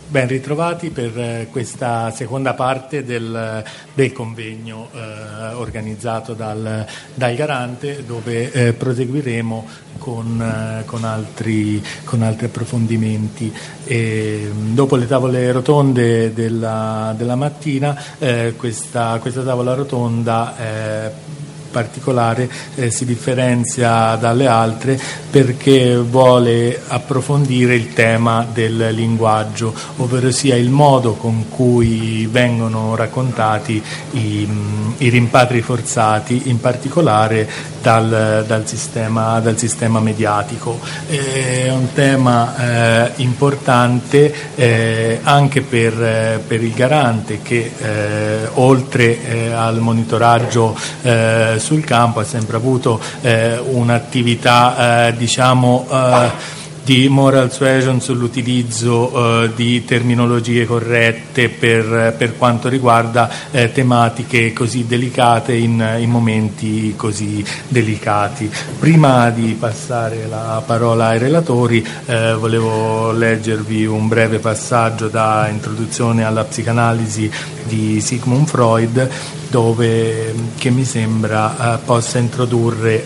Ben ritrovati per questa seconda parte del convegno organizzato dal Garante, dove proseguiremo con altri approfondimenti. Dopo le tavole rotonde della mattina, questa tavola rotonda particolare si differenzia dalle altre perché vuole approfondire il tema del linguaggio, ovvero sia il modo con cui vengono raccontati i rimpatri forzati, in particolare dal sistema mediatico. È un tema importante anche per il Garante, che oltre al monitoraggio sul campo ha sempre avuto un'attività di moral suasion sull'utilizzo di terminologie corrette per quanto riguarda tematiche così delicate in momenti così delicati. Prima di passare la parola ai relatori, volevo leggervi un breve passaggio da Introduzione alla psicanalisi di Sigmund Freud, che mi sembra possa introdurre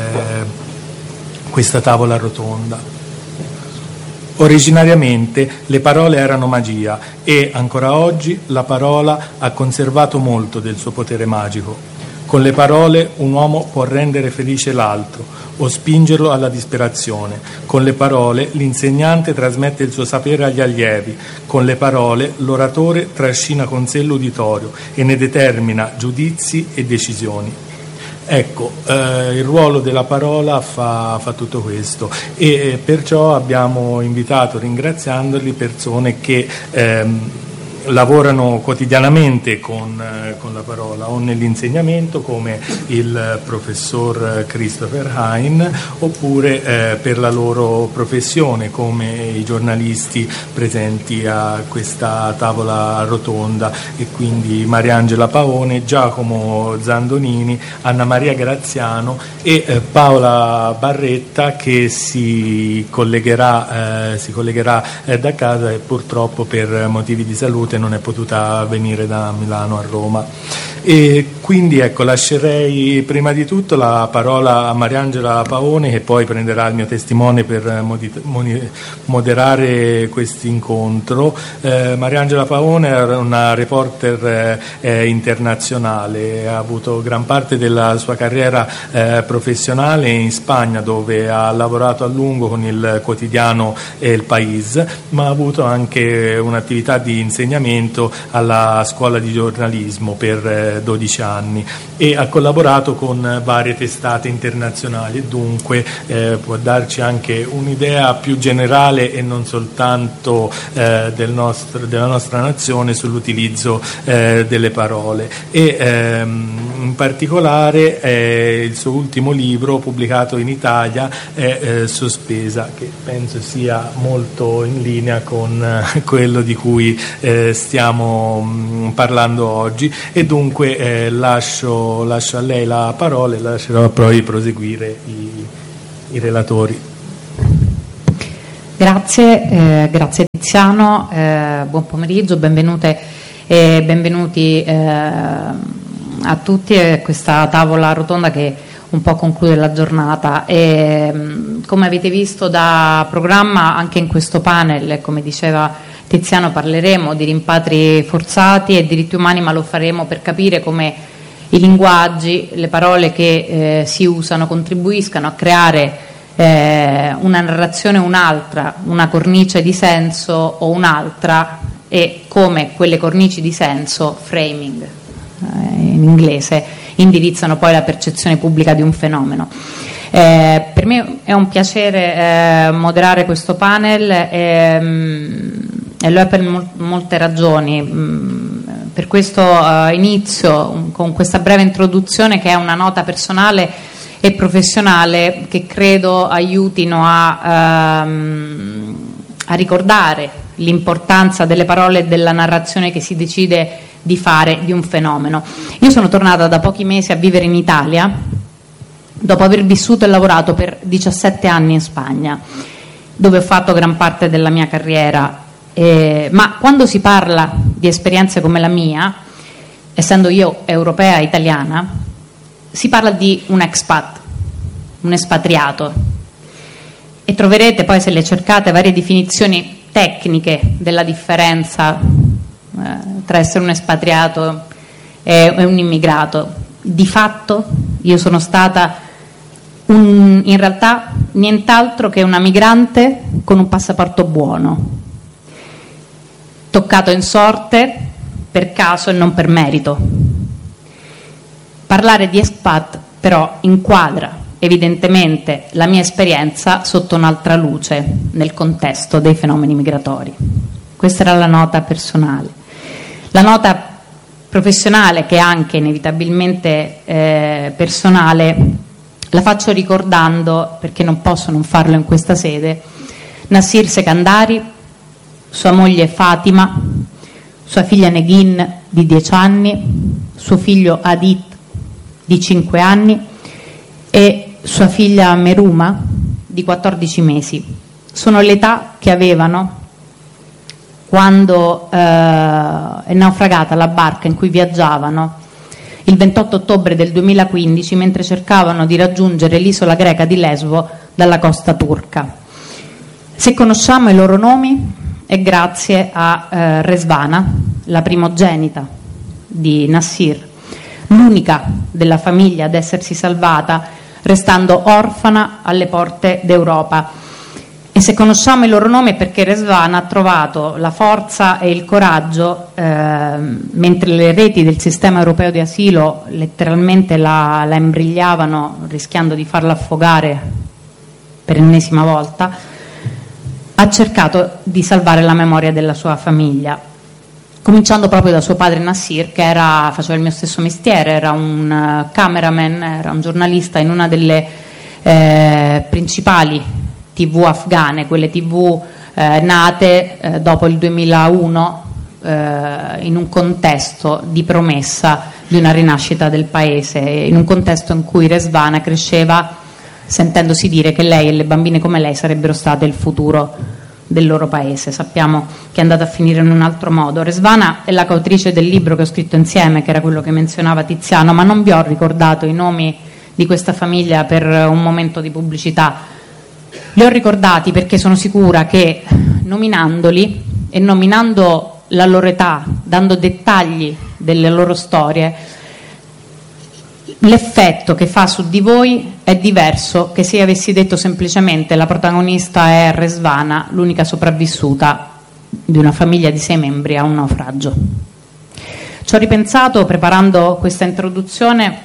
questa tavola rotonda. Originariamente le parole erano magia e, ancora oggi, la parola ha conservato molto del suo potere magico. Con le parole un uomo può rendere felice l'altro o spingerlo alla disperazione. Con le parole l'insegnante trasmette il suo sapere agli allievi. Con le parole l'oratore trascina con sé l'uditorio e ne determina giudizi e decisioni. Ecco, il ruolo della parola fa tutto questo, e perciò abbiamo invitato, ringraziandoli, persone che lavorano quotidianamente con la parola o nell'insegnamento, come il professor Christopher Hein, oppure per la loro professione come i giornalisti presenti a questa tavola rotonda, e quindi Mariangela Paone, Giacomo Zandonini, Anna Maria Graziano e Paola Barretta, che si collegherà da casa, e purtroppo per motivi di salute non è potuta venire da Milano a Roma. E quindi ecco, lascerei prima di tutto la parola a Mariangela Paone, che poi prenderà il mio testimone per moderare questo incontro. Mariangela Paone è una reporter internazionale, ha avuto gran parte della sua carriera professionale in Spagna, dove ha lavorato a lungo con il quotidiano El País, ma ha avuto anche un'attività di insegnamento alla scuola di giornalismo per 12 anni, e ha collaborato con varie testate internazionali, e dunque può darci anche un'idea più generale e non soltanto della nostra nazione sull'utilizzo delle parole. E in particolare il suo ultimo libro, pubblicato in Italia, è Sospesa, che penso sia molto in linea con quello di cui stiamo parlando oggi, e dunque lascio a lei la parola e lascerò poi proseguire i relatori. Grazie Tiziano, buon pomeriggio, benvenute e benvenuti a tutti a questa tavola rotonda che un po' conclude la giornata. E, come avete visto da programma, anche in questo panel, come diceva Tiziano, parleremo di rimpatri forzati e diritti umani, ma lo faremo per capire come i linguaggi, le parole che si usano contribuiscano a creare una narrazione o un'altra, una cornice di senso o un'altra, e come quelle cornici di senso, framing in inglese, indirizzano poi la percezione pubblica di un fenomeno. Per me è un piacere moderare questo panel, e lo è per molte ragioni. Per questo inizio con questa breve introduzione, che è una nota personale e professionale, che credo aiutino a ricordare l'importanza delle parole e della narrazione che si decide di fare di un fenomeno. Io sono tornata da pochi mesi a vivere in Italia, dopo aver vissuto e lavorato per 17 anni in Spagna, dove ho fatto gran parte della mia carriera ma quando si parla di esperienze come la mia, essendo io europea italiana, si parla di un expat, un espatriato, e troverete poi, se le cercate, varie definizioni tecniche della differenza tra essere un espatriato e un immigrato. Di fatto io sono stata in realtà nient'altro che una migrante con un passaporto buono, toccato in sorte per caso e non per merito. Parlare di expat però inquadra evidentemente la mia esperienza sotto un'altra luce nel contesto dei fenomeni migratori. Questa era la nota personale. La nota professionale, che è anche inevitabilmente personale, la faccio ricordando, perché non posso non farlo in questa sede, Nassir Secandari, sua moglie Fatima, sua figlia Negin di 10 anni, suo figlio Adit di 5 anni e sua figlia Meruma di 14 mesi. Sono l'età che avevano quando è naufragata la barca in cui viaggiavano il 28 ottobre del 2015 mentre cercavano di raggiungere l'isola greca di Lesbo dalla costa turca. Se conosciamo i loro nomi è grazie a Rezvana, la primogenita di Nassir, l'unica della famiglia ad essersi salvata restando orfana alle porte d'Europa. E se conosciamo i loro nomi è perché Rezvana ha trovato la forza e il coraggio, mentre le reti del sistema europeo di asilo letteralmente la imbrigliavano rischiando di farla affogare per l'ennesima volta, ha cercato di salvare la memoria della sua famiglia, cominciando proprio da suo padre Nassir, che faceva il mio stesso mestiere, era un cameraman, era un giornalista in una delle principali TV afghane, quelle TV nate dopo il 2001 in un contesto di promessa di una rinascita del paese, in un contesto in cui Rezvana cresceva sentendosi dire che lei e le bambine come lei sarebbero state il futuro del loro paese. Sappiamo che è andata a finire in un altro modo. Rezvana è la coautrice del libro che ho scritto insieme, che era quello che menzionava Tiziano, ma non vi ho ricordato i nomi di questa famiglia per un momento di pubblicità. Li ho ricordati perché sono sicura che nominandoli e nominando la loro età, dando dettagli delle loro storie, l'effetto che fa su di voi è diverso che se avessi detto semplicemente la protagonista è Rezvana, l'unica sopravvissuta di una famiglia di 6 membri a un naufragio. Ci ho ripensato preparando questa introduzione,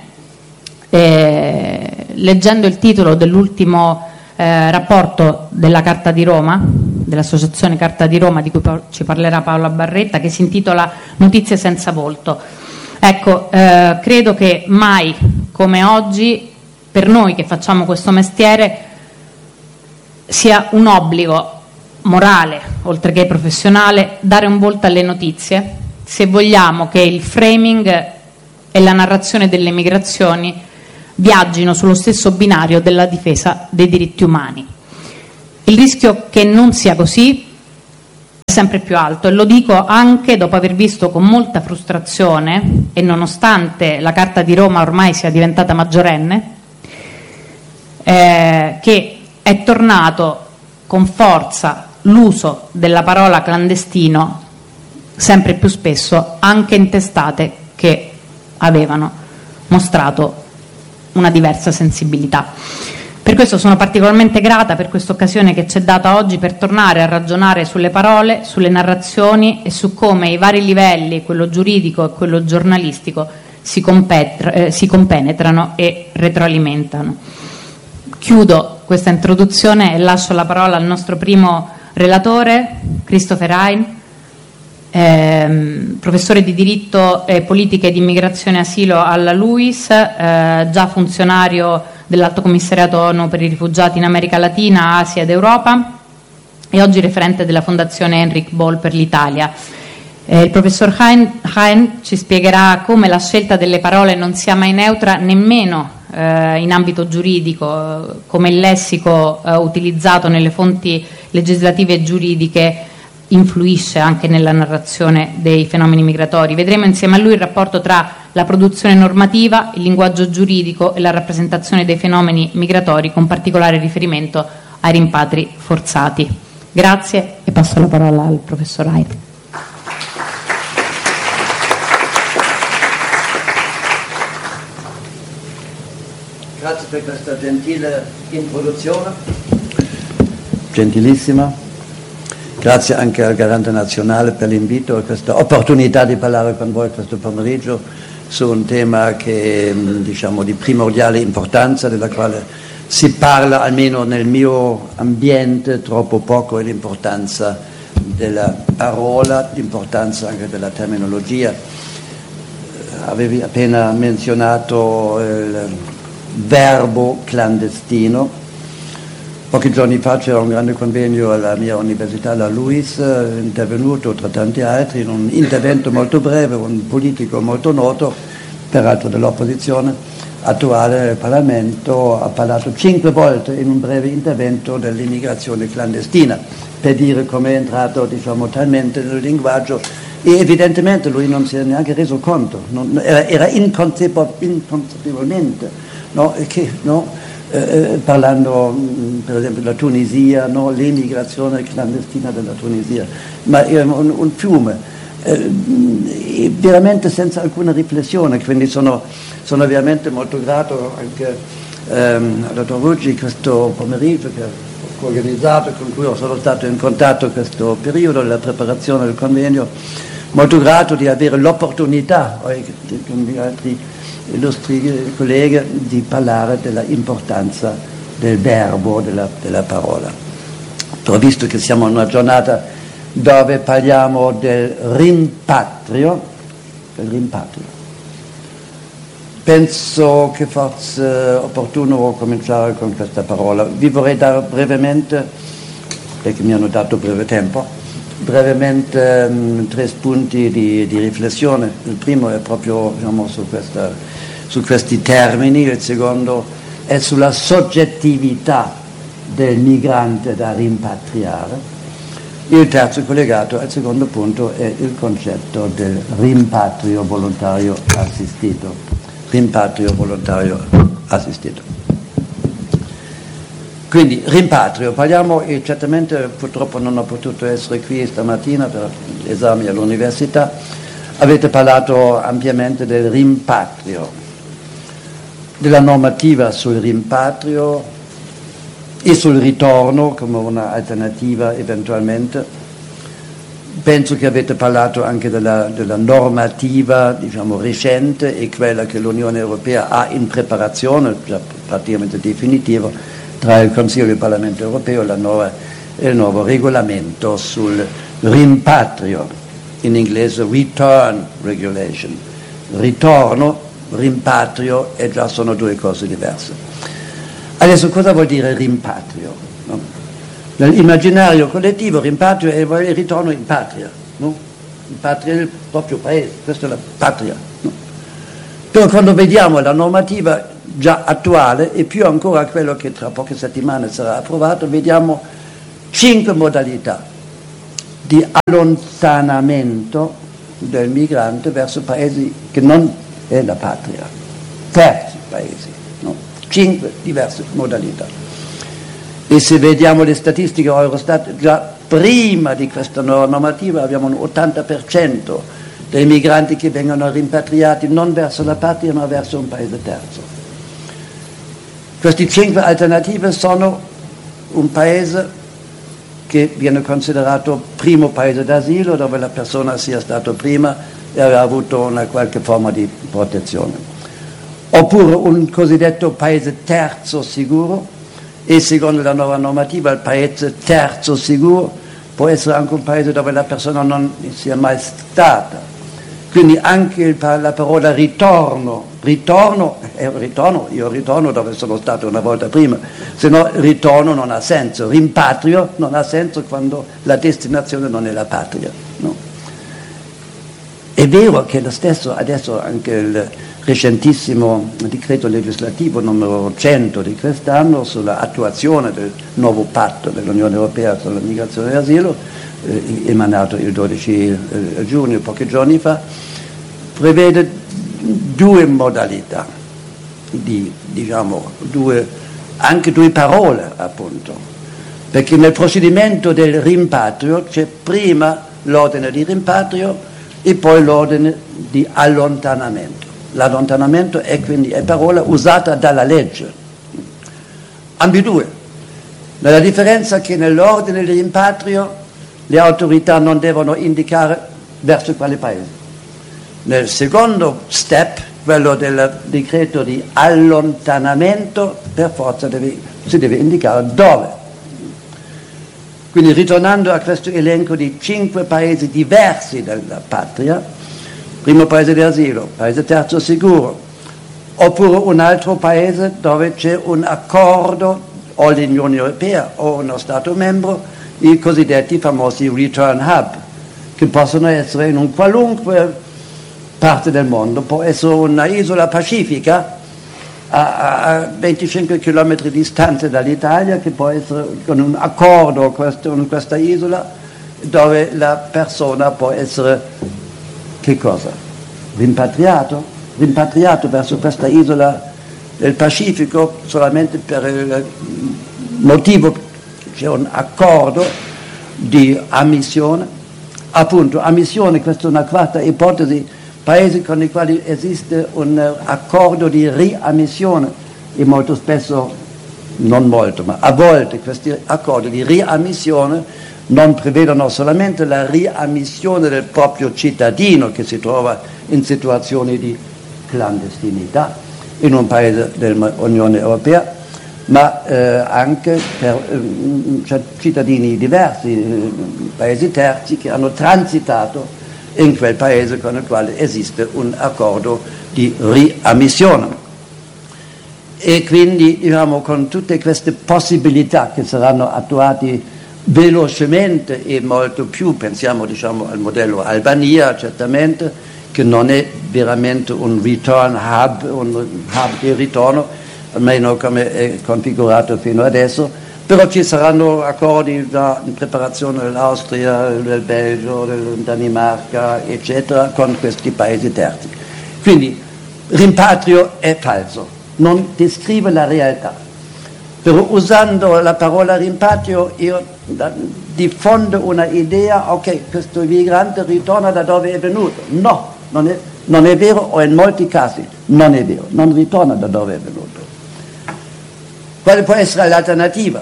leggendo il titolo dell'ultimo rapporto della Carta di Roma, dell'Associazione Carta di Roma, di cui ci parlerà Paola Barretta, che si intitola Notizie senza volto. Ecco, credo che mai come oggi, per noi che facciamo questo mestiere, sia un obbligo morale, oltre che professionale, dare un volto alle notizie, se vogliamo che il framing e la narrazione delle migrazioni viaggino sullo stesso binario della difesa dei diritti umani. Il rischio che non sia così è sempre più alto, e lo dico anche dopo aver visto con molta frustrazione, e nonostante la Carta di Roma ormai sia diventata maggiorenne, che è tornato con forza l'uso della parola clandestino sempre più spesso anche in testate che avevano mostrato una diversa sensibilità. Per questo sono particolarmente grata per questa occasione che ci è data oggi per tornare a ragionare sulle parole, sulle narrazioni e su come i vari livelli, quello giuridico e quello giornalistico, si compenetrano e retroalimentano. Chiudo questa introduzione e lascio la parola al nostro primo relatore, Christopher Hein, professore di diritto e politiche di immigrazione e asilo alla LUISS, già funzionario dell'Alto Commissariato ONU per i rifugiati in America Latina, Asia ed Europa, e oggi referente della Fondazione Enric Bol per l'Italia. Il professor Hein ci spiegherà come la scelta delle parole non sia mai neutra nemmeno in ambito giuridico, come il lessico utilizzato nelle fonti legislative e giuridiche influisce anche nella narrazione dei fenomeni migratori. Vedremo insieme a lui il rapporto tra la produzione normativa, il linguaggio giuridico e la rappresentazione dei fenomeni migratori, con particolare riferimento ai rimpatri forzati. Grazie e passo la parola al professor Rai. Grazie per questa gentile introduzione, gentilissima. Grazie anche al Garante Nazionale per l'invito e questa opportunità di parlare con voi questo pomeriggio su un tema che diciamo di primordiale importanza, della quale si parla almeno nel mio ambiente troppo poco, e l'importanza della parola, l'importanza anche della terminologia. Avevi appena menzionato il verbo clandestino. Pochi giorni fa c'era un grande convegno alla mia università, la LUISS, intervenuto tra tanti altri in un intervento molto breve, un politico molto noto, peraltro dell'opposizione attuale del Parlamento, ha parlato 5 volte in un breve intervento dell'immigrazione clandestina, per dire come è entrato diciamo talmente nel linguaggio, e evidentemente lui non si è neanche reso conto, era inconsapevolmente, no, che, no, parlando per esempio della Tunisia, no, l'immigrazione clandestina della Tunisia, ma era un fiume, veramente senza alcuna riflessione. Quindi sono veramente molto grato anche al dottor Ruggi questo pomeriggio che ha organizzato, con cui sono stato in contatto questo periodo della preparazione del convegno, molto grato di avere l'opportunità con gli altri illustri colleghi di parlare della importanza del verbo, della parola. Però visto che siamo in una giornata dove parliamo del rimpatrio, penso che forse è opportuno cominciare con questa parola. Vi vorrei dare brevemente, perché mi hanno dato breve tempo, brevemente 3 spunti di riflessione. Il primo è proprio diciamo, su questi termini, il secondo è sulla soggettività del migrante da rimpatriare, il terzo collegato al secondo punto è il concetto del rimpatrio volontario assistito. Quindi rimpatrio, parliamo, e certamente purtroppo non ho potuto essere qui stamattina per gli esami all'università, avete parlato ampiamente del rimpatrio, della normativa sul rimpatrio e sul ritorno come una alternativa eventualmente. Penso che avete parlato anche della normativa diciamo recente e quella che l'Unione Europea ha in preparazione, già praticamente definitivo, tra il Consiglio e il Parlamento Europeo, il nuovo regolamento sul rimpatrio, in inglese return regulation. Ritorno, rimpatrio, e già sono 2 cose diverse. Adesso cosa vuol dire rimpatrio? No? Nell'immaginario collettivo rimpatrio è il ritorno in patria, no? In patria del proprio paese, questa è la patria. No? Però quando vediamo la normativa già attuale e più ancora quello che tra poche settimane sarà approvato, vediamo 5 modalità di allontanamento del migrante verso paesi che non è la patria, terzi paesi, no? 5 diverse modalità. E se vediamo le statistiche Eurostat, già prima di questa normativa abbiamo un 80% dei migranti che vengono rimpatriati non verso la patria ma verso un paese terzo. Queste 5 alternative sono un paese che viene considerato primo paese d'asilo, dove la persona sia stato prima e aveva avuto una qualche forma di protezione, oppure un cosiddetto paese terzo sicuro, e secondo la nuova normativa il paese terzo sicuro può essere anche un paese dove la persona non sia mai stata. Quindi anche la parola ritorno è un ritorno, io ritorno dove sono stato una volta prima, se no ritorno non ha senso, rimpatrio non ha senso quando la destinazione non è la patria. No? È vero che lo stesso adesso anche il recentissimo decreto legislativo numero 100 di quest'anno sulla attuazione del nuovo patto dell'Unione Europea sulla migrazione e asilo emanato il 12 giugno, pochi giorni fa, prevede due modalità, anche due parole appunto, perché nel procedimento del rimpatrio c'è prima l'ordine di rimpatrio e poi l'ordine di allontanamento. L'allontanamento è quindi parola usata dalla legge, ambedue. La differenza è che nell'ordine di rimpatrio le autorità non devono indicare verso quale paese. Nel secondo step, quello del decreto di allontanamento, per forza si deve indicare dove. Quindi ritornando a questo elenco di 5 paesi diversi della patria, primo paese di asilo, paese terzo sicuro, oppure un altro paese dove c'è un accordo o l'Unione Europea o uno Stato membro, i cosiddetti famosi return hub, che possono essere in un qualunque parte del mondo, può essere una isola pacifica a 25 km di distanza dall'Italia, che può essere con un accordo con questa isola, dove la persona può essere, che cosa? Rimpatriato verso questa isola del Pacifico solamente per il motivo che c'è un accordo di ammissione. Appunto, ammissione, questa è una quarta ipotesi, paesi con i quali esiste un accordo di riammissione e molto spesso, non molto, ma a volte questi accordi di riammissione non prevedono solamente la riammissione del proprio cittadino che si trova in situazioni di clandestinità in un paese dell'Unione Europea, ma anche per cittadini diversi, paesi terzi che hanno transitato in quel paese con il quale esiste un accordo di riammissione. E quindi con tutte queste possibilità che saranno attuate velocemente e molto più, pensiamo al modello Albania certamente, che non è veramente un return hub, un hub di ritorno, almeno come è configurato fino adesso, però ci saranno accordi già in preparazione dell'Austria, del Belgio, della Danimarca, eccetera, con questi paesi terzi. Quindi rimpatrio è falso, non descrive la realtà. Però usando la parola rimpatrio io diffondo una idea, ok, questo migrante ritorna da dove è venuto. No, non è vero, o in molti casi non è vero, non ritorna da dove è venuto. Quale può essere l'alternativa?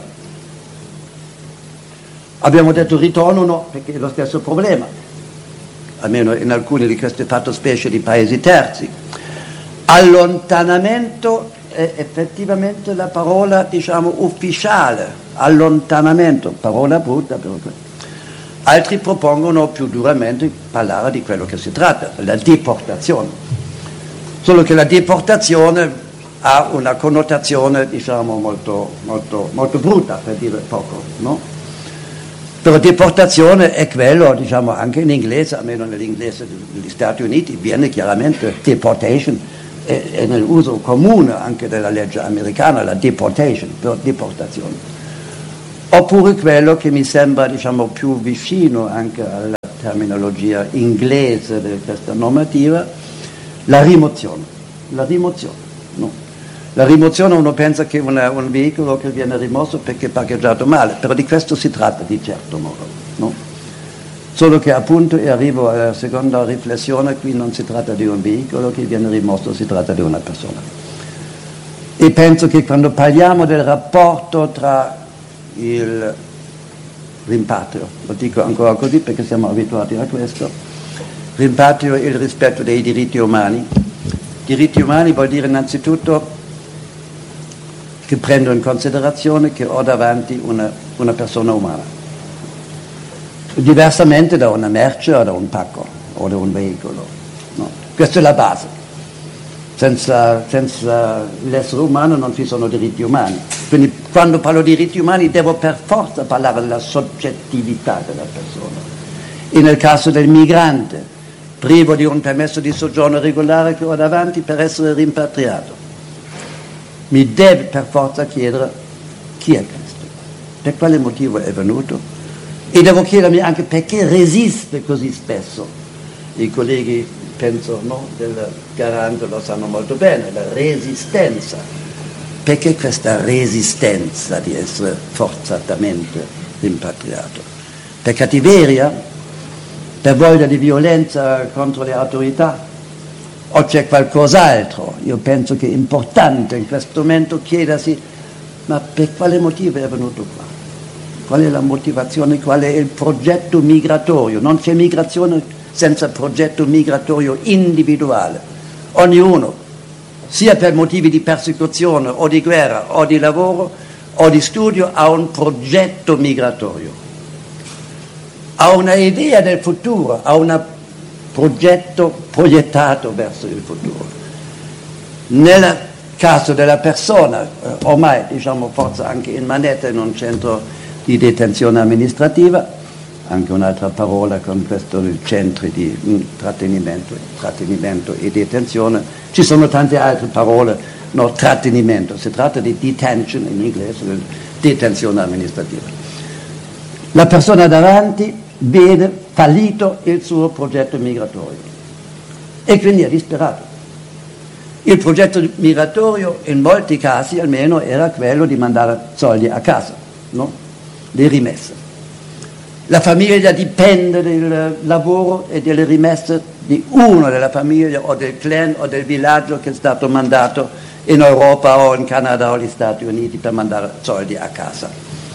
Abbiamo detto ritorno no, perché è lo stesso problema, almeno in alcune di queste fattospecie di paesi terzi. Allontanamento è effettivamente la parola, ufficiale, allontanamento, parola brutta però. Altri propongono più duramente parlare di quello che si tratta, la deportazione. Solo che la deportazione ha una connotazione, molto, molto, molto brutta, per dire poco, no? Però deportazione è quello, anche in inglese, almeno nell'inglese degli Stati Uniti, viene chiaramente deportation, è nell'uso comune anche della legge americana, la deportation, per deportazione. Oppure quello che mi sembra più vicino anche alla terminologia inglese di questa normativa, la rimozione. La rimozione uno pensa che un veicolo che viene rimosso perché è parcheggiato male, però di questo si tratta di certo modo, no? Solo che appunto, e arrivo alla seconda riflessione, qui non si tratta di un veicolo che viene rimosso, si tratta di una persona. E penso che quando parliamo del rapporto tra il rimpatrio, lo dico ancora così perché siamo abituati a questo, rimpatrio e il rispetto dei diritti umani. Diritti umani vuol dire innanzitutto che prendo in considerazione che ho davanti una persona umana, diversamente da una merce o da un pacco o da un veicolo, no? Questa è la base. Senza l'essere umano non ci sono diritti umani. Quindi quando parlo di diritti umani devo per forza parlare della soggettività della persona. E nel caso del migrante, privo di un permesso di soggiorno regolare che ho davanti per essere rimpatriato, mi deve per forza chiedere chi è questo, per quale motivo è venuto, E devo chiedermi anche perché resiste così spesso. I colleghi, penso, no, del Garante lo sanno molto bene, la resistenza. Perché questa resistenza di essere forzatamente rimpatriato? Per cattiveria? Per voglia di violenza contro le autorità? O c'è qualcos'altro? Io penso che è importante in questo momento chiedersi: ma per quale motivo è venuto qua? Qual è la motivazione? Qual è il progetto migratorio? Non c'è migrazione senza progetto migratorio individuale. Ognuno, sia per motivi di persecuzione o di guerra o di lavoro o di studio, ha un progetto migratorio, ha una idea del futuro, ha un progetto proiettato verso il futuro. Nel caso della persona, ormai diciamo forse anche in manetta in un centro di detenzione amministrativa, anche un'altra parola con questo centri di trattenimento e detenzione, ci sono tante altre parole, no, trattenimento, si tratta di detention in inglese, detenzione amministrativa. La persona davanti vede fallito il suo progetto migratorio e quindi è disperato. Il progetto migratorio in molti casi almeno era quello di mandare soldi a casa, no? Le rimesse. La famiglia dipende del lavoro e delle rimesse di uno della famiglia o del clan o del villaggio che è stato mandato in Europa o in Canada o negli Stati Uniti per mandare soldi a casa.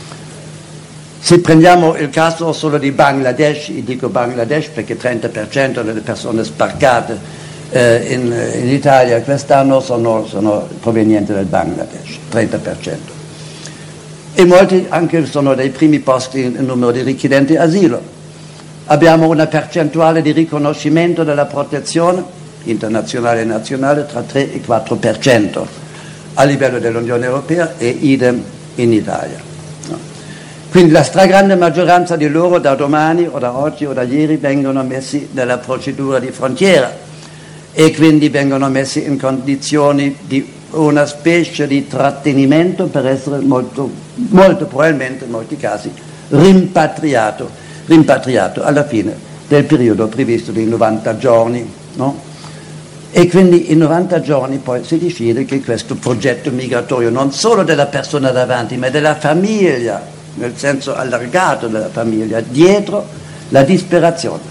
Se prendiamo il caso solo di Bangladesh, io dico Bangladesh perché 30% delle persone sbarcate in Italia quest'anno sono provenienti dal Bangladesh, 30%. E molti anche sono dei primi posti in numero di richiedenti asilo. Abbiamo una percentuale di riconoscimento della protezione internazionale e nazionale tra 3 e 4% a livello dell'Unione Europea e idem in Italia. No. Quindi la stragrande maggioranza di loro da domani o da oggi o da ieri vengono messi nella procedura di frontiera e quindi vengono messi in condizioni di una specie di trattenimento per essere molto probabilmente in molti casi rimpatriato alla fine del periodo previsto di 90 giorni, no? E quindi in 90 giorni poi si decide che questo progetto migratorio non solo della persona davanti ma della famiglia, nel senso allargato della famiglia, dietro la disperazione.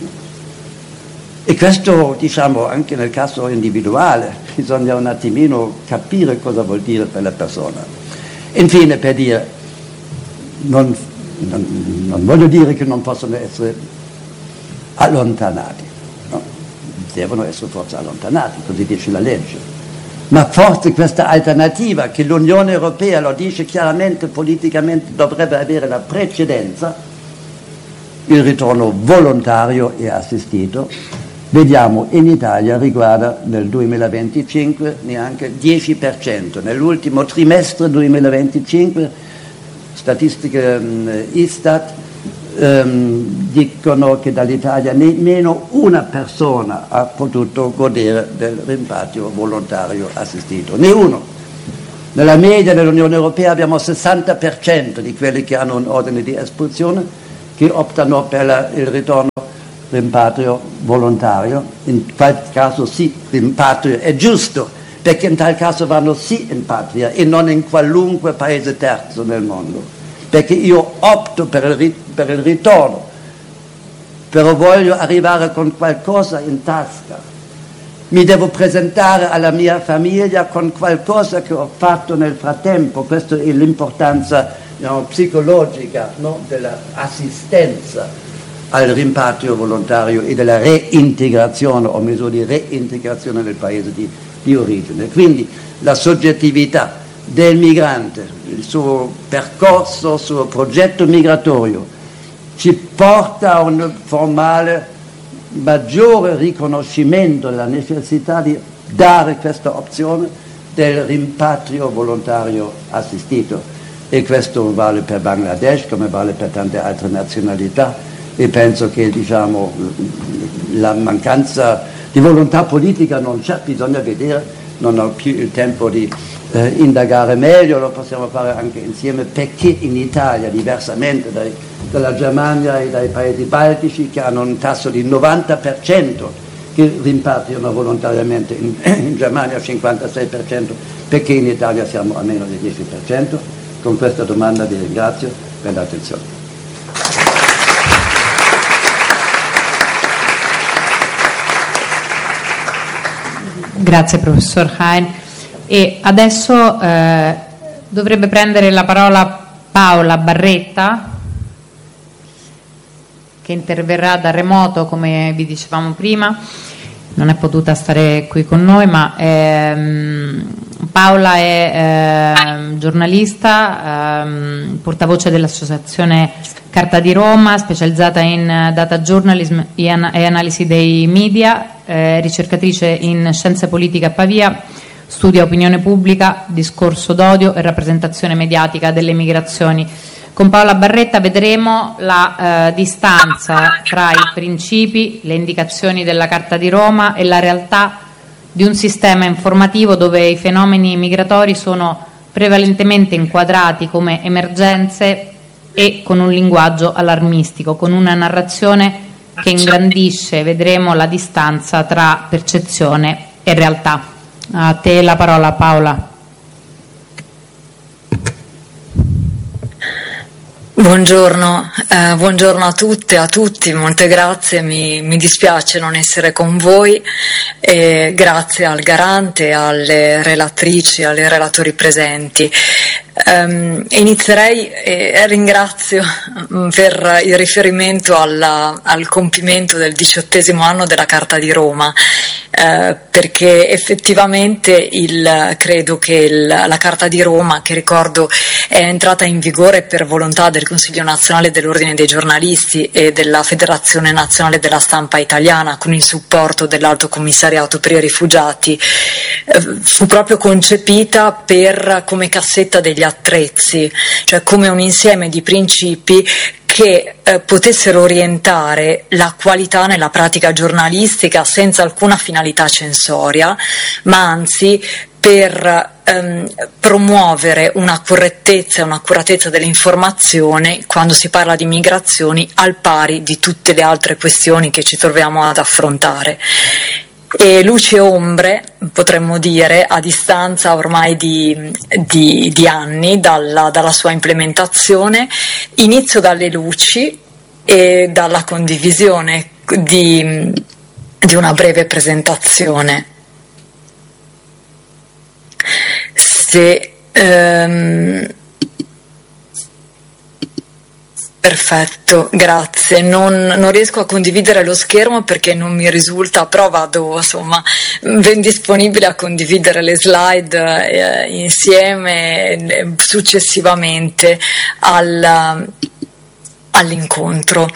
E questo diciamo anche nel caso individuale, bisogna un attimino capire cosa vuol dire per la persona. Infine, per dire, non voglio dire che non possono essere allontanati, no? Devono essere forse allontanati, così dice la legge. Ma forse questa alternativa, che l'Unione Europea lo dice chiaramente politicamente, dovrebbe avere la precedenza, il ritorno volontario e assistito, vediamo in Italia riguarda nel 2025 neanche 10%. Nell'ultimo trimestre 2025, statistiche Istat dicono che dall'Italia nemmeno una persona ha potuto godere del rimpatrio volontario assistito, né uno. Nella media dell'Unione Europea abbiamo 60% di quelli che hanno un ordine di espulsione che optano per il ritorno rimpatrio volontario. In qualche caso sì, rimpatrio è giusto, perché in tal caso vanno sì in patria e non in qualunque paese terzo nel mondo, perché io opto per il ritorno, però voglio arrivare con qualcosa in tasca, mi devo presentare alla mia famiglia con qualcosa che ho fatto nel frattempo. Questa è l'importanza psicologica, no? Dell'assistenza al rimpatrio volontario e della reintegrazione o misure di reintegrazione nel paese di origine. Quindi la soggettività del migrante, il suo percorso, il suo progetto migratorio ci porta a un formale maggiore riconoscimento della necessità di dare questa opzione del rimpatrio volontario assistito, e questo vale per Bangladesh come vale per tante altre nazionalità. E penso che diciamo, la mancanza di volontà politica non c'è, bisogna vedere, non ho più il tempo di indagare meglio, lo possiamo fare anche insieme, perché in Italia, diversamente dalla Germania e dai paesi baltici che hanno un tasso di 90% che rimpatriano volontariamente, in Germania 56%, perché in Italia siamo a meno di 10%. Con questa domanda vi ringrazio per l'attenzione. Grazie professor Hein. E adesso dovrebbe prendere la parola Paola Barretta, che interverrà da remoto, come vi dicevamo prima. Non è potuta stare qui con noi, ma Paola è giornalista, portavoce dell'associazione Carta di Roma, specializzata in data journalism e analisi dei media, ricercatrice in scienze politiche a Pavia, studia opinione pubblica, discorso d'odio e rappresentazione mediatica delle migrazioni. Con Paola Barretta vedremo la distanza tra i principi, le indicazioni della Carta di Roma e la realtà di un sistema informativo dove i fenomeni migratori sono prevalentemente inquadrati come emergenze e con un linguaggio allarmistico, con una narrazione che ingrandisce, vedremo, la distanza tra percezione e realtà. A te la parola, Paola. Buongiorno, buongiorno a tutte e a tutti, molte grazie, mi dispiace non essere con voi, e grazie al Garante, alle relatrici, alle relatori presenti. Inizierei ringrazio per il riferimento al compimento del 18° anno della Carta di Roma, perché effettivamente credo che la Carta di Roma, che ricordo è entrata in vigore per volontà del Consiglio Nazionale dell'Ordine dei Giornalisti e della Federazione Nazionale della Stampa Italiana, con il supporto dell'Alto Commissariato per i Rifugiati, fu proprio concepita come cassetta degli attrezzi, cioè come un insieme di principi che potessero orientare la qualità nella pratica giornalistica senza alcuna finalità censoria, ma anzi per promuovere una correttezza e un'accuratezza dell'informazione quando si parla di migrazioni, al pari di tutte le altre questioni che ci troviamo ad affrontare. E luci e ombre, potremmo dire, a distanza ormai di anni dalla sua implementazione. Inizio dalle luci e dalla condivisione di una breve presentazione. Perfetto, grazie. Non riesco a condividere lo schermo perché non mi risulta, però vado ben disponibile a condividere le slide insieme successivamente all'incontro.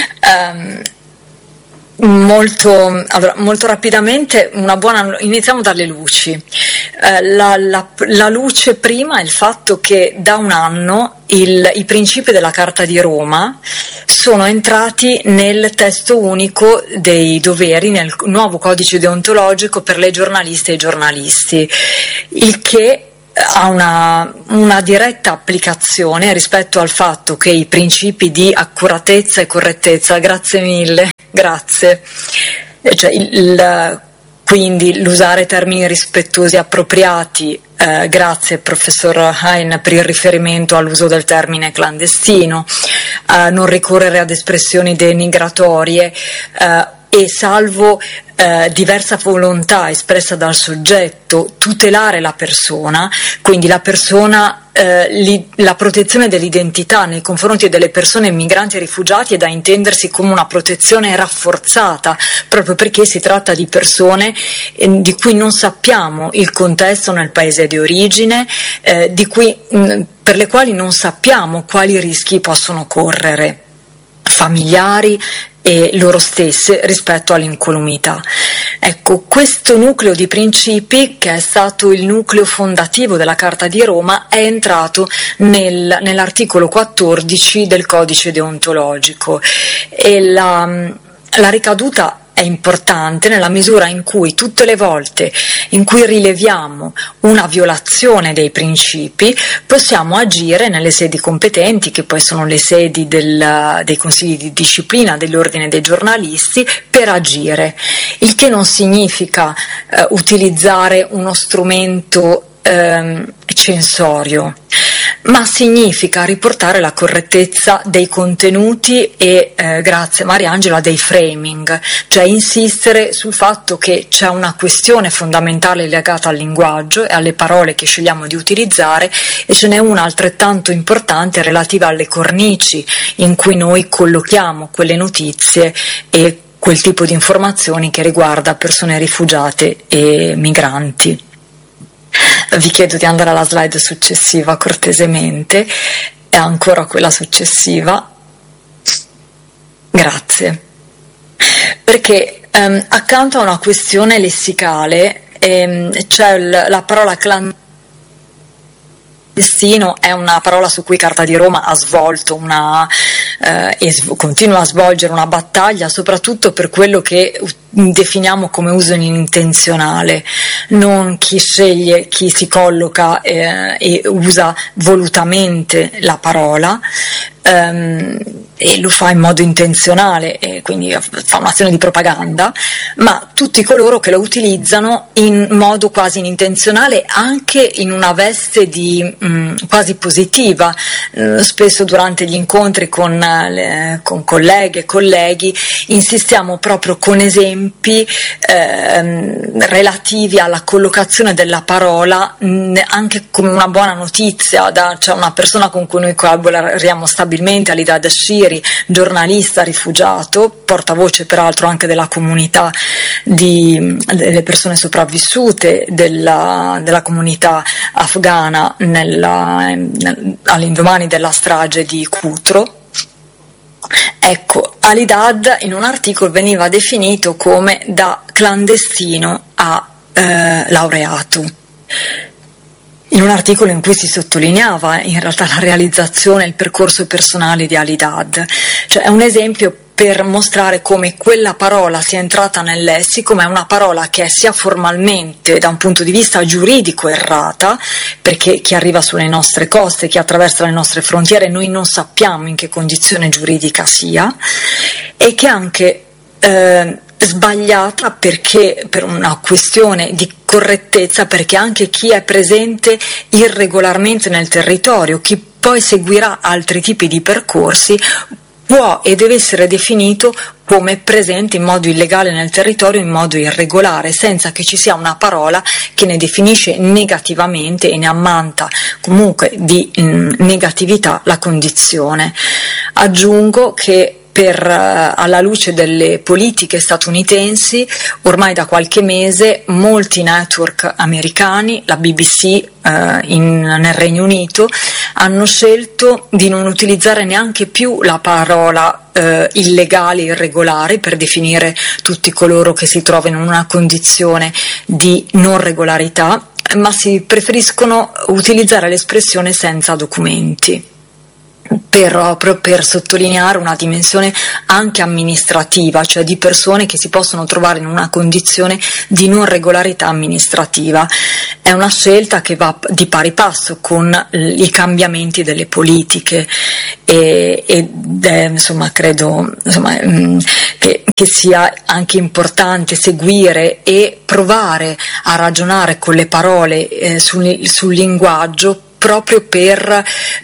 Molto rapidamente, iniziamo dalle luci. La luce prima è il fatto che da un anno i principi della Carta di Roma sono entrati nel testo unico dei doveri, nel nuovo codice deontologico per le giornaliste e i giornalisti, il che ha una diretta applicazione rispetto al fatto che i principi di accuratezza e correttezza, grazie mille, grazie, quindi l'usare termini rispettosi e appropriati, grazie professor Hein per il riferimento all'uso del termine clandestino, non ricorrere ad espressioni denigratorie e salvo diversa volontà espressa dal soggetto, tutelare la persona, quindi la persona, la protezione dell'identità nei confronti delle persone migranti e rifugiati è da intendersi come una protezione rafforzata, proprio perché si tratta di persone di cui non sappiamo il contesto nel paese di origine, per le quali non sappiamo quali rischi possono correre, familiari e loro stesse rispetto all'incolumità. Ecco, questo nucleo di principi, che è stato il nucleo fondativo della Carta di Roma, è entrato nell'articolo 14 del codice deontologico e la ricaduta è importante nella misura in cui tutte le volte in cui rileviamo una violazione dei principi possiamo agire nelle sedi competenti, che poi sono le sedi dei consigli di disciplina, dell'ordine dei giornalisti, per agire, il che non significa utilizzare uno strumento censorio, ma significa riportare la correttezza dei contenuti e, grazie Mariangela, dei framing, cioè insistere sul fatto che c'è una questione fondamentale legata al linguaggio e alle parole che scegliamo di utilizzare, e ce n'è una altrettanto importante relativa alle cornici in cui noi collochiamo quelle notizie e quel tipo di informazioni che riguarda persone rifugiate e migranti. Vi chiedo di andare alla slide successiva cortesemente, e ancora quella successiva, grazie, perché accanto a una questione lessicale c'è la parola clandestino. È una parola su cui Carta di Roma ha svolto e continua a svolgere una battaglia, soprattutto per quello che definiamo come uso intenzionale, non chi sceglie, chi si colloca e usa volutamente la parola, e lo fa in modo intenzionale e quindi fa un'azione di propaganda, ma tutti coloro che lo utilizzano in modo quasi inintenzionale, anche in una veste di quasi positiva. Spesso durante gli incontri con colleghe e colleghi insistiamo proprio con esempi relativi alla collocazione della parola anche come una buona notizia. C'è una persona con cui noi collaboriamo stabilmente, Alidad Shiri, giornalista rifugiato, portavoce peraltro anche della comunità delle persone sopravvissute della comunità afghana all'indomani della strage di Cutro. Ecco, Alidad in un articolo veniva definito come da clandestino a laureato, in un articolo in cui si sottolineava in realtà la realizzazione e il percorso personale di Alidad. Cioè è un esempio per mostrare come quella parola sia entrata nel lessico, ma è una parola che è sia formalmente da un punto di vista giuridico errata, perché chi arriva sulle nostre coste, chi attraversa le nostre frontiere, noi non sappiamo in che condizione giuridica sia, e che anche sbagliata perché per una questione di correttezza, perché anche chi è presente irregolarmente nel territorio, chi poi seguirà altri tipi di percorsi, può e deve essere definito come presente in modo illegale nel territorio, in modo irregolare, senza che ci sia una parola che ne definisce negativamente e ne ammanta comunque di negatività la condizione. Aggiungo che alla luce delle politiche statunitensi, ormai da qualche mese molti network americani, la BBC nel Regno Unito, hanno scelto di non utilizzare neanche più la parola illegale, irregolare, per definire tutti coloro che si trovano in una condizione di non regolarità, ma si preferiscono utilizzare l'espressione senza documenti, proprio per sottolineare una dimensione anche amministrativa, cioè di persone che si possono trovare in una condizione di non regolarità amministrativa. È una scelta che va di pari passo con i cambiamenti delle politiche insomma credo che sia anche importante seguire e provare a ragionare con le parole sul linguaggio, proprio per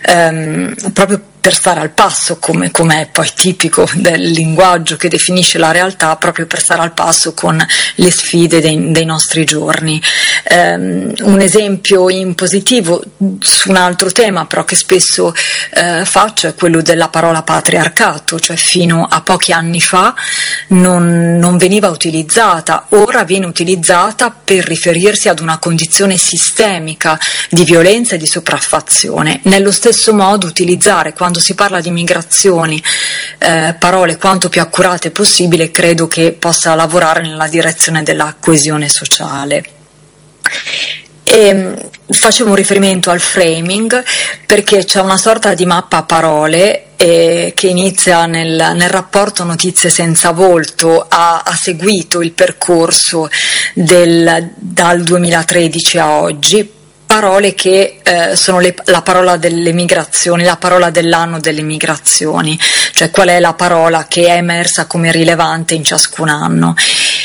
stare al passo, come è poi tipico del linguaggio che definisce la realtà, proprio per stare al passo con le sfide dei nostri giorni. Un esempio in positivo su un altro tema, però, che spesso faccio, è quello della parola patriarcato, cioè fino a pochi anni fa non veniva utilizzata, ora viene utilizzata per riferirsi ad una condizione sistemica di violenza e di sopraffazione. Nello stesso modo utilizzare, quando si parla di migrazioni, parole quanto più accurate possibile, credo che possa lavorare nella direzione della coesione sociale. E facevo un riferimento al framing perché c'è una sorta di mappa a parole che inizia nel rapporto Notizie senza volto, ha seguito il percorso dal 2013 a oggi, parole che sono la parola delle migrazioni, la parola dell'anno delle migrazioni, cioè qual è la parola che è emersa come rilevante in ciascun anno.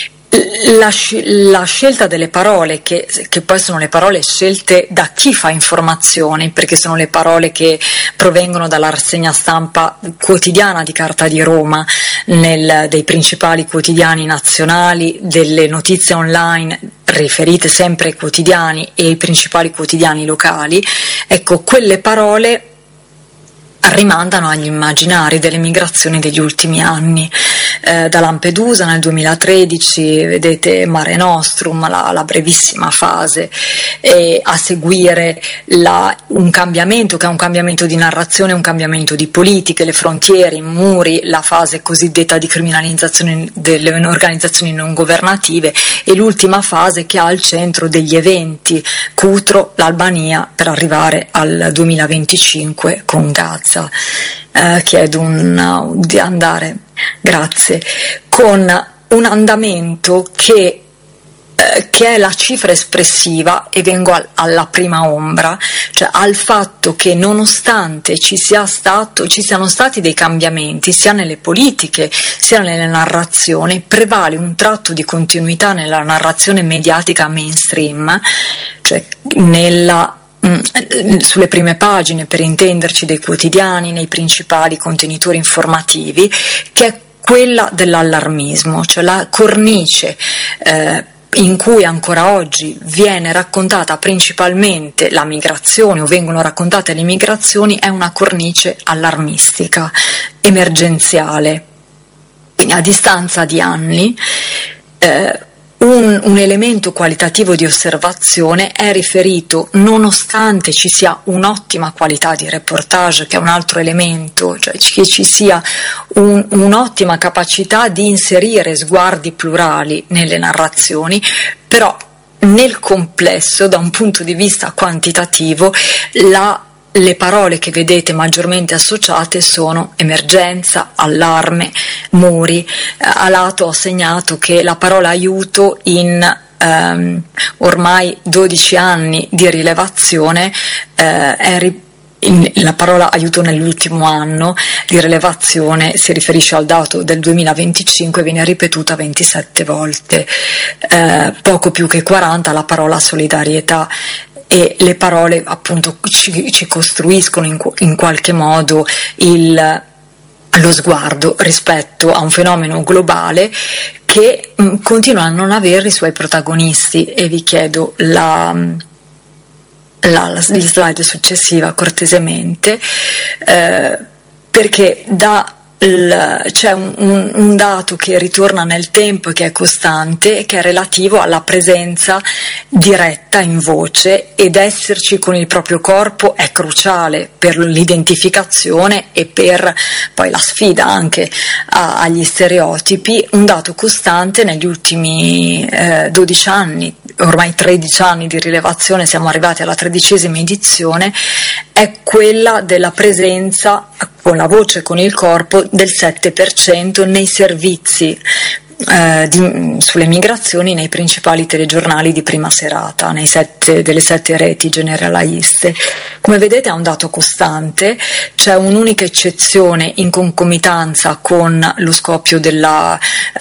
La scelta delle parole, che poi sono le parole scelte da chi fa informazioni, perché sono le parole che provengono dalla rassegna stampa quotidiana di Carta di Roma, dei principali quotidiani nazionali, delle notizie online riferite sempre ai quotidiani e ai principali quotidiani locali. Ecco, quelle parole rimandano agli immaginari delle migrazioni degli ultimi anni, da Lampedusa nel 2013, vedete Mare Nostrum, la brevissima fase, e a seguire un cambiamento che è un cambiamento di narrazione, un cambiamento di politiche, le frontiere, i muri, la fase cosiddetta di criminalizzazione delle organizzazioni non governative, e l'ultima fase che ha al centro degli eventi, Cutro, l'Albania, per arrivare al 2025 con Gaza. Chiedo di andare, grazie, con un andamento che è la cifra espressiva, e vengo alla prima ombra, cioè al fatto che nonostante ci siano stati dei cambiamenti sia nelle politiche sia nelle narrazioni, prevale un tratto di continuità nella narrazione mediatica mainstream, cioè sulle prime pagine, per intenderci, dei quotidiani, nei principali contenitori informativi, che è quella dell'allarmismo, cioè la cornice in cui ancora oggi viene raccontata principalmente la migrazione, o vengono raccontate le migrazioni, è una cornice allarmistica, emergenziale. Quindi a distanza di anni un elemento qualitativo di osservazione è riferito, nonostante ci sia un'ottima qualità di reportage, che è un altro elemento, cioè che ci sia un'ottima capacità di inserire sguardi plurali nelle narrazioni, però nel complesso, da un punto di vista quantitativo, le parole che vedete maggiormente associate sono emergenza, allarme, muri. A lato ho segnato che la parola aiuto in ormai 12 anni di rilevazione la parola aiuto nell'ultimo anno di rilevazione si riferisce al dato del 2025, viene ripetuta 27 volte, poco più che 40 la parola solidarietà. E le parole appunto ci costruiscono in qualche modo lo sguardo rispetto a un fenomeno globale che continua a non avere i suoi protagonisti, e vi chiedo la slide successiva cortesemente, perché c'è un dato che ritorna nel tempo e che è costante, che è relativo alla presenza diretta in voce, ed esserci con il proprio corpo è cruciale per l'identificazione e per poi la sfida anche agli stereotipi. Un dato costante negli ultimi 12 anni, ormai 13 anni di rilevazione, siamo arrivati alla 13ª edizione, è quella della presenza con la voce e con il corpo del 7% nei servizi sulle migrazioni nei principali telegiornali di prima serata, delle 7 reti generaliste. Come vedete è un dato costante, c'è un'unica eccezione in concomitanza con lo scoppio della